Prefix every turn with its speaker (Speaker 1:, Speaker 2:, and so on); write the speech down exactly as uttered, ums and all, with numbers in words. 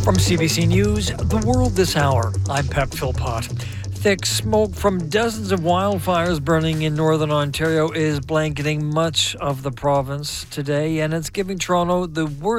Speaker 1: From C B C News, The World This Hour, I'm Pep Philpott. Thick smoke from dozens of wildfires burning in northern Ontario is blanketing much of the province today, and it's giving Toronto the worst